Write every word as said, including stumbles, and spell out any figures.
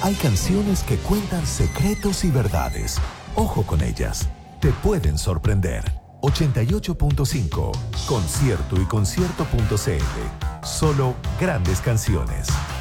Hay canciones que cuentan secretos y verdades. Ojo con ellas. Te pueden sorprender. ochenta y ocho punto cinco. Concierto y concierto punto c l. Solo grandes canciones.